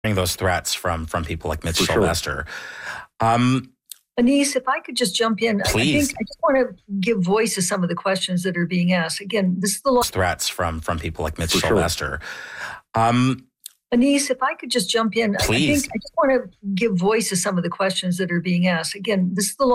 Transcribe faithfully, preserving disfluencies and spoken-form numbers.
those threats from from people like Mitch For sure. Sylvester. Um, Anis, if I could just jump in, Please. I think I just want to give voice to some of the questions that are being asked. Again, this is the law. threats from from people like Mitch For sure. Sylvester. Um, Anis, if I could just jump in, Please. I think I just want to give voice to some of the questions that are being asked. Again, this is the law.